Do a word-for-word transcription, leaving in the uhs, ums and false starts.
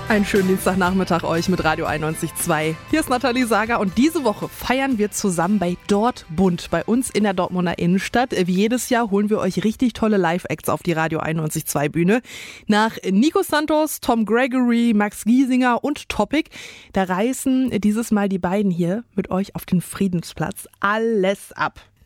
Einen schönen Dienstagnachmittag euch mit Radio einundneunzig Komma zwei. Hier ist Nathalie Sager und diese Woche feiern wir zusammen bei Dortbund, bei uns in der Dortmunder Innenstadt. Wie jedes Jahr holen wir euch richtig tolle Live-Acts auf die Radio einundneunzig Komma zwei Bühne. Nach Nico Santos, Tom Gregory, Max Giesinger und Topic, da reißen dieses Mal die beiden hier mit euch auf den Friedensplatz alles ab.